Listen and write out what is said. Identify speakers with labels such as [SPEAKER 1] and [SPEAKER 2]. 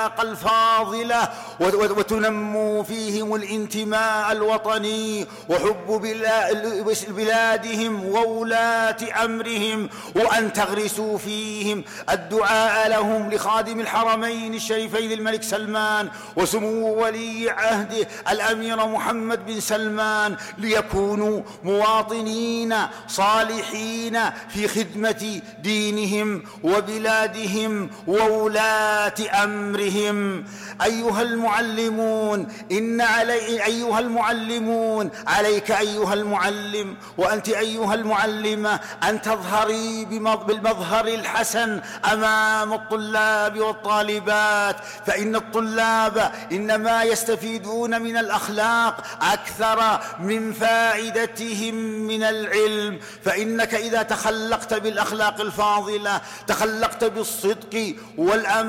[SPEAKER 1] الأخلاق الفاضلة وتنموا فيهم الانتماء الوطني وحب بلادهم وولاة أمرهم، وأن تغرسوا فيهم الدعاء لهم لخادم الحرمين الشريفين الملك سلمان وسمو ولي عهده الأمير محمد بن سلمان، ليكونوا مواطنين صالحين في خدمة دينهم وبلادهم وولاة أمرهم. أيها المعلمون عليك أيها المعلم وأنت أيها المعلمة أن تظهري بالمظهر الحسن أمام الطلاب والطالبات، فإن الطلاب إنما يستفيدون من الأخلاق أكثر من فائدتهم من العلم، فإنك إذا تخلقت بالأخلاق الفاضلة تخلقت بالصدق والأمانة